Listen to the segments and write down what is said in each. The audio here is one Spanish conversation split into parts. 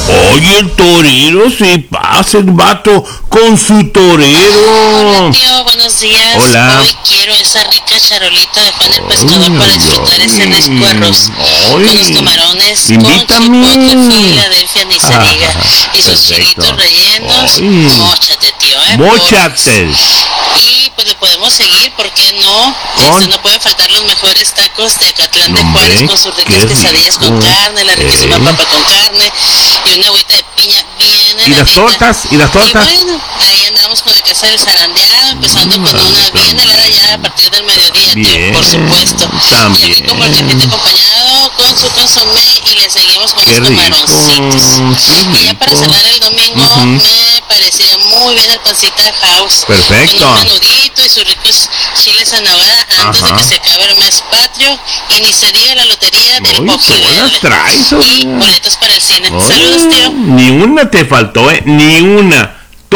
Oye, el torero se pasa el vato con su torero. Hola, tío, buenos días. Hola. Hoy quiero esa rica charolita de Juan el Pescador para disfrutar ese fresco arroz con los camarones, Invítame. con chipotle, Filadelfia, ni se diga. Y sus Perfecto. chilitos rellenos. Ay. Móchate, tío, Móchate. Y pues le podemos seguir, ¿por qué no? ¿Con? No puede faltar los mejores tacos de Acatlán de Hombre, Juárez con sus ricas qué quesadillas rico. con carne, la riquísima papa con carne y una agüita de piña bien ¿Y las heladita. tortas? ¿Y las tortas? Y bueno, ahí andamos con la casa del zarandeado, empezando con una bien helada ya a partir del mediodía, tío, Bien, por supuesto. también. Y aquí como el café acompañado con su consomé y le seguimos con Qué los rico, camaroncitos. qué Y ya para rico. cenar el domingo me parecía muy bien el pancita house. Perfecto. Con un menudito y sus ricos chiles en nogada antes de Ajá. que se acabe el mes patrio. Y ni se diga la lotería del Uy, Poki qué buenas Verde. traes, Y oye. boletos para el cine. Ay, Saludos, tío. ni una te faltó, ni una.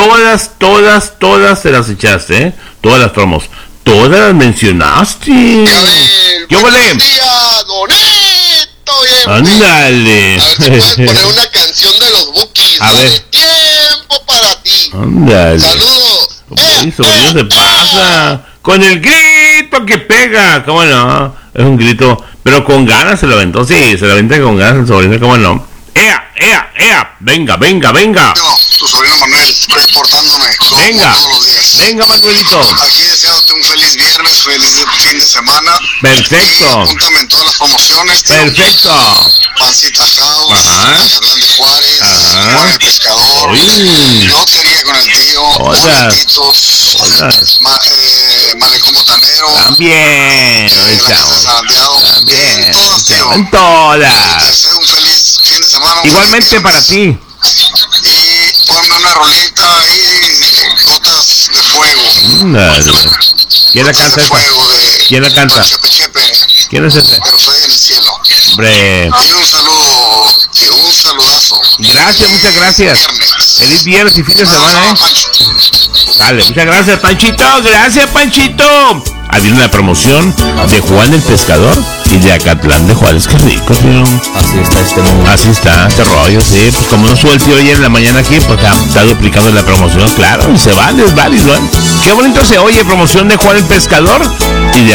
Todas te las echaste, todas las promos. Todas las mencionaste. ¿Qué Buenos vale? días, Donito. Ándale. A ver si puedes poner una canción de los Bukis. A ver. Tiempo para ti. Ándale. Saludos. Uy, sobrino se pasa. Con el grito que pega. ¿Cómo no? Es un grito. Pero con ganas se lo aventó. Sí, se lo aventa con ganas el sobrino. ¿Cómo no? ¡Ea! Venga. Tu sobrino Manuel, estoy portándome. Venga. Todos los días. Venga, Manuelito. Aquí deseándote un feliz viernes, feliz fin de semana. Perfecto. Y apúntame en todas las promociones, tío. Perfecto. Pancita House, Ajá. Acatlán de Juárez, Ajá. Juan el Pescador, Uy. Lotería con el tío, Hola. boletitos, Hola. Malecón Botanero, También. la Ahorita. casa de Zarandeado, También. en todas, tío. En Te todas. deseo un feliz fin de semana. un Igualmente feliz para viernes. ti. Y ponme una rolita ahí, Gotas de Fuego. Ándale. ¿Quién la Gotas canta de esta? Fuego de ¿Quién la canta? Chepe Chepe, ¿Quién es ese? pero estoy en el cielo. Hombre. Y un saludo, tío, un saludazo. Gracias, muchas gracias. Viernes. Feliz viernes y fin de semana, ¿eh? Pancho. Dale, muchas gracias, Panchito. Gracias, Panchito. Había una promoción de Juan el Pescador y de Acatlán de Juárez. Qué rico, tío. Así está este mundo. Así está, este rollo, sí. Pues como no sube el tío ayer en la mañana aquí, pues está duplicando la promoción, claro. Y se vale, es válido, ¿eh? Qué bonito se oye, promoción de Juan el Pescador y de